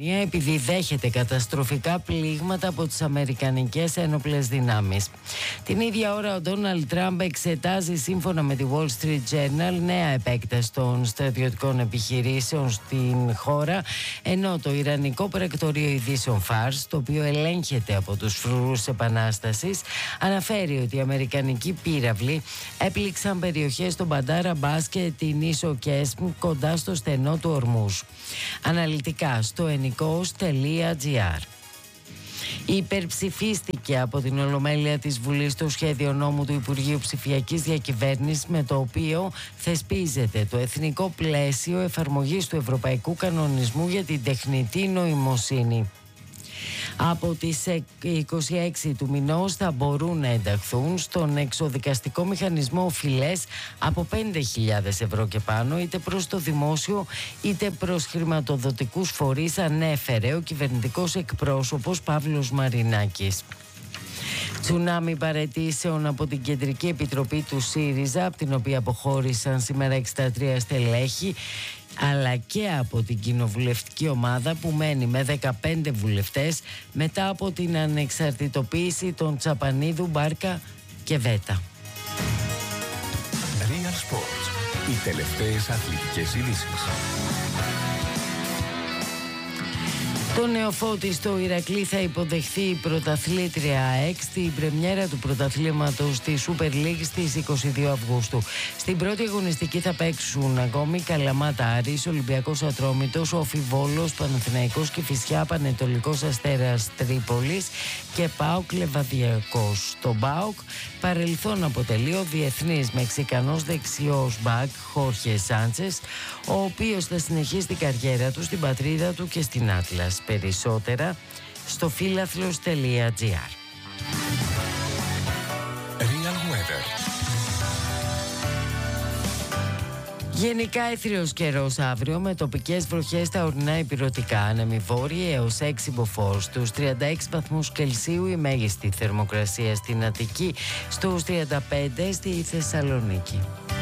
Ουκρανία επειδή δέχεται καταστροφικά πλήγματα από τις αμερικανικές ένοπλες δυνάμεις. Την ίδια ώρα ο Ντόναλντ Τραμπ εξετάζει σύμφωνα με τη Wall Street Journal νέα επέκταση των στρατιωτικών επιχειρήσεων στην χώρα, ενώ το Ιρανικό Πρακτορείο Ειδήσεων Fars, το οποίο ελέγχεται από τους φρουρούς επανάστασης, αναφέρει ότι οι αμερικανικοί πύραυλοι έπληξαν περιοχές στον Μπαντάρ Αμπάς και την ίσο Κέσμ κοντά στο στενό του Ορμούζ. Αναλυτικά στο enikos.gr. Υπερψηφίστηκε από την Ολομέλεια της Βουλής το σχέδιο νόμου του Υπουργείου Ψηφιακής Διακυβέρνησης, με το οποίο θεσπίζεται το εθνικό πλαίσιο εφαρμογής του Ευρωπαϊκού Κανονισμού για την τεχνητή νοημοσύνη. Από τις 26 του μηνός θα μπορούν να ενταχθούν στον εξοδικαστικό μηχανισμό οφειλές από 5.000 ευρώ και πάνω, είτε προς το δημόσιο είτε προς χρηματοδοτικούς φορείς, ανέφερε ο κυβερνητικός εκπρόσωπος Παύλος Μαρινάκης. Τσουνάμι παραιτήσεων από την Κεντρική Επιτροπή του ΣΥΡΙΖΑ, από την οποία αποχώρησαν σήμερα 63 στελέχη, αλλά και από την κοινοβουλευτική ομάδα που μένει με 15 βουλευτές μετά από την ανεξαρτητοποίηση των Τσαπανίδου, Μπάρκα και Βέτα. Real Sports. Οι τελευταίες αθλητικές ειδήσεις. Το Νεοφώτη στο Ηρακλή θα υποδεχθεί η πρωταθλήτρια ΑΕΚ στην πρεμιέρα του πρωταθλήματος στη Super League στις 22 Αυγούστου. Στην πρώτη αγωνιστική θα παίξουν ακόμη Καλαμάτα Άρης, Ολυμπιακός Ατρόμητος, Όφι Βόλος, Παναθηναϊκός Κηφισιά, Πανετολικός Αστέρας Τρίπολης και ΠΑΟΚ Λεβαδιακός. Το ΠΑΟΚ παρελθόν αποτελεί ο διεθνής Μεξικανός δεξιός μπακ Χόρχε Σάντσες, ο οποίος θα συνεχίσει την καριέρα του στην πατρίδα του και στην Άτλας. Περισσότερα στο φίλαθλος.gr. Real Weather. Γενικά έθριος καιρός αύριο, με τοπικές βροχές στα ορεινά ηπειρωτικά, άνεμοι βόρειοι έως 6 μποφόρ. Στους 36 βαθμούς Κελσίου η μέγιστη θερμοκρασία στην Αττική, στους 35 στη Θεσσαλονίκη.